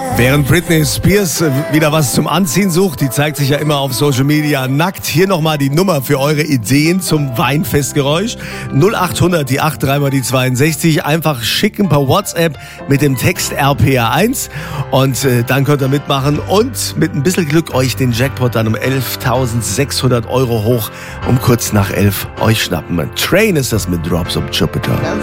Während Britney Spears wieder was zum Anziehen sucht, die zeigt sich ja immer auf Social Media nackt. Hier nochmal die Nummer für eure Ideen zum Weinfestgeräusch. 0800 die 83 mal die 62. Einfach schicken per WhatsApp mit dem Text RPR1 und dann könnt ihr mitmachen und mit ein bisschen Glück euch den Jackpot dann um 11.600 € hoch um kurz nach 11 euch schnappen. Train ist das mit Drops of Jupiter.